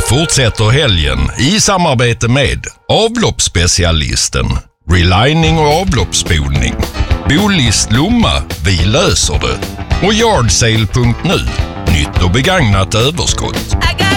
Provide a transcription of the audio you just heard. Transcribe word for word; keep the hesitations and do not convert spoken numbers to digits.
fortsätter helgen i samarbete med avloppsspecialisten, relining och avloppsspolning, Bolist Lomma, vi löser det, och Yardsale punkt nu, nytt och begagnat överskott.